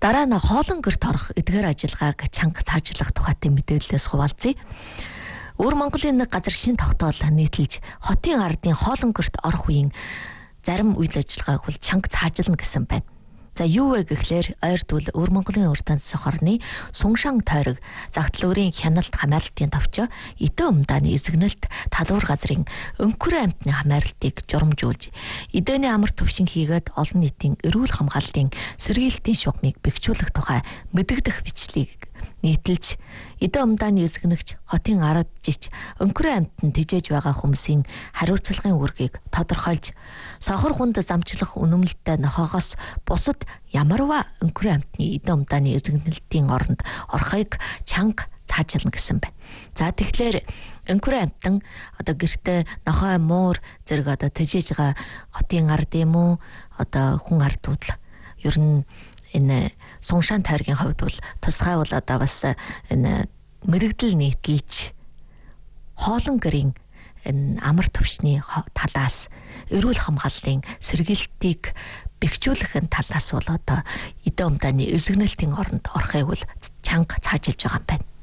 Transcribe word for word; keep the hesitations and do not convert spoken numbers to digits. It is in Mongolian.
Дараа нь хоолон гэрт орох эдгээр ажиллагааг чанга цаашлах тухайтай мэдээлэлээс хуваалцъя. Өвөр Монголын нэг газар шин тогтоол нийтэлж хотын ардын хоолон гэрт орох үеийн зарим үйл ажиллагааг бол чанга цаажилна гэсэн байна. За юу вэ гэхлээр ойртвол Өвөр Монголын урд тансах орны Сунгшан тойрог загтлуурын хяналт хамаарлтын товчоо Идэ умдааны эзэгнэлт талуур газрын өнгөрөө амьтны хамаарлтыг журамжуулж Идэний амар төвшин хийгээд олон нийтийн эрүүл хамгааллын сэргийлтийн шугамыг бэхжүүлэх тухай мэдэгдэх бичлэгийг нийтэлж Идэ умдааны эзэгнэгч хотын ард жич өнгөрөө амьтанд тэжээж байгаа хүмүүсийн хариуцлагын үүргийг тодорхойлж сохор хунд замчлах үнэмлэлтэй нохоогоос бусад ямарваа өнгөрөө амьтны Идэ умдааны эзэгнэлтийн оронд орохыг чанга цаажилна гэсэн байна. За тэгэхээр өнгөрөө амьтан одоо гэртээ нохой муур зэрэг одоо тэжээж байгаа хотын ард юм уу одоо хүн ардууд л ер нь энэ Сунгшан тойргийн хувьд бол тусгай бол одоо бас энэ мэрэгдэл нийтэлж хоолон гэрийн энэ амар төвшний талаас эрүүл хамгааллын сэргийлтийг бэхжүүлэх талаас бол одоо Идэ умдааны эзэгнэлтийн оронд орохыг бол чанга цаажилж байгаа юм байна.